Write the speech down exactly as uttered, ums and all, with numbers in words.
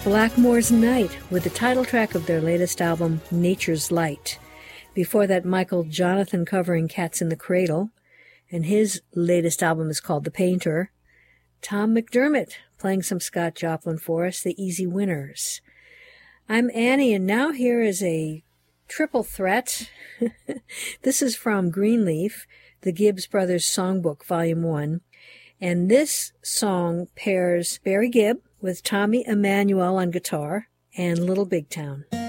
Blackmore's Night with the title track of their latest album, Nature's Light. Before that, Michael Jonathan covering Cats in the Cradle, and his latest album is called The Painter. Tom McDermott playing some Scott Joplin for us, The Easy Winners. I'm Annie, and now here is a triple threat. This is from Greenleaf, the Gibbs Brothers Songbook, Volume one. And this song pairs Barry Gibb with Tommy Emmanuel on guitar and Little Big Town.